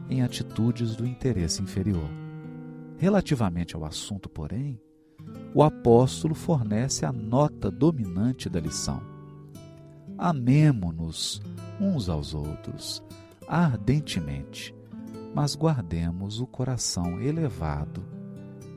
em atitudes do interesse inferior. Relativamente ao assunto, porém, o apóstolo fornece a nota dominante da lição. Amemo-nos uns aos outros ardentemente, mas guardemos o coração elevado